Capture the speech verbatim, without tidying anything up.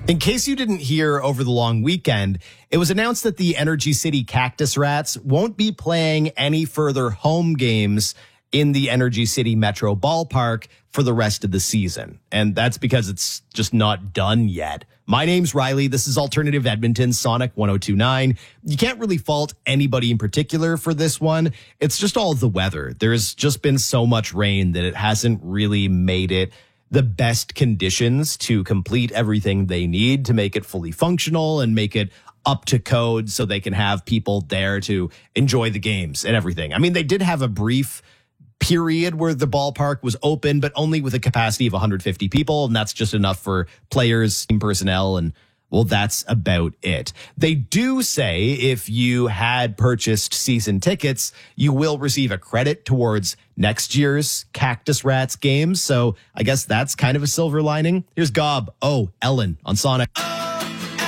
In case you didn't hear over the long weekend, it was announced that the Energy City Cactus Rats won't be playing any further home games in the Energy City Metro Ballpark for the rest of the season. And that's because it's just not done yet. My name's Riley. This is Alternative Edmonton, Sonic one oh two point nine. You can't really fault anybody in particular for this one. It's just all the weather. There's just been so much rain that it hasn't really made it the best conditions to complete everything they need to make it fully functional and make it up to code so they can have people there to enjoy the games and everything. I mean, they did have a brief period where the ballpark was open, but only with a capacity of one hundred fifty people. And that's just enough for players, team personnel, and well, that's about it. They do say if you had purchased season tickets, you will receive a credit towards next year's Cactus Rats games. So I guess that's kind of a silver lining. Here's Gob, oh, Ellen on Sonic.